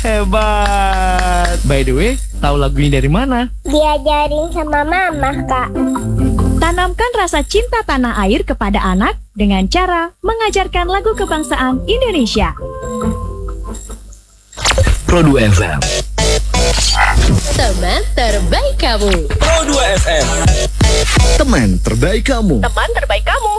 Hebat. By the way, tahu lagu ini dari mana? Diajarin sama mama, Kak. Tanamkan rasa cinta tanah air kepada anak dengan cara mengajarkan lagu kebangsaan Indonesia. Pro2 FM. Teman terbaik kamu. Pro2 FM. Teman terbaik kamu. Teman terbaik kamu.